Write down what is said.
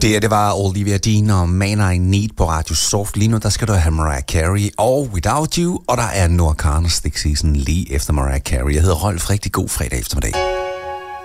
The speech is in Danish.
Det var Olivia Dean og Man I Need på Radio Soft. Lige nu, der skal du have Mariah Carey og Without You, og der er Noah Kahan og Stick Season lige efter Mariah Carey. Jeg hedder Rolf. Rigtig god fredag eftermiddag.